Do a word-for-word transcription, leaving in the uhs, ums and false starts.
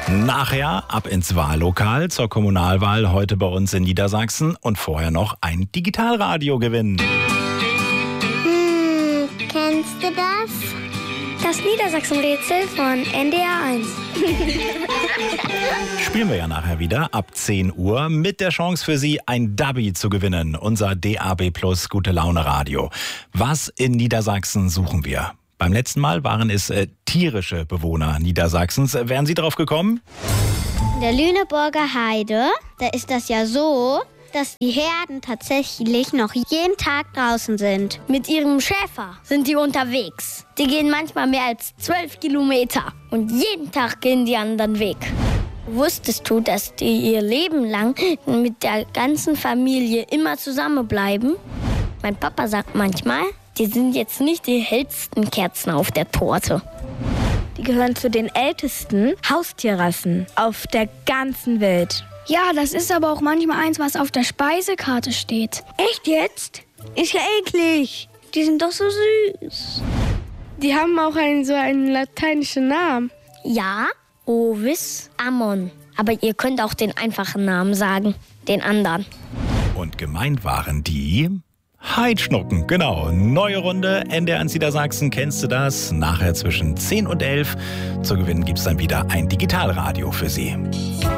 Nachher ab ins Wahllokal zur Kommunalwahl heute bei uns in Niedersachsen und vorher noch ein Digitalradio gewinnen. Hm, kennst du das? Das Niedersachsen-Rätsel von N D R eins. Spielen wir ja nachher wieder ab zehn Uhr mit der Chance für Sie, ein Dubby zu gewinnen. Unser D A B Plus Gute Laune Radio. Was in Niedersachsen suchen wir? Beim letzten Mal waren es äh, tierische Bewohner Niedersachsens. Wären Sie drauf gekommen? In der Lüneburger Heide, da ist das ja so, dass die Herden tatsächlich noch jeden Tag draußen sind. Mit ihrem Schäfer sind die unterwegs. Die gehen manchmal mehr als zwölf Kilometer. Und jeden Tag gehen die anderen Weg. Wusstest du, dass die ihr Leben lang mit der ganzen Familie immer zusammenbleiben? Mein Papa sagt manchmal, die sind jetzt nicht die hellsten Kerzen auf der Torte. Die gehören zu den ältesten Haustierrassen auf der ganzen Welt. Ja, das ist aber auch manchmal eins, was auf der Speisekarte steht. Echt jetzt? Ist ja eklig. Die sind doch so süß. Die haben auch einen, so einen lateinischen Namen. Ja, Ovis Ammon. Aber ihr könnt auch den einfachen Namen sagen, den anderen. Und gemeint waren die Heidschnucken, genau. Neue Runde, N D R eins Niedersachsen, kennst du das? Nachher zwischen zehn und elf. Zu gewinnen gibt's dann wieder ein Digitalradio für Sie.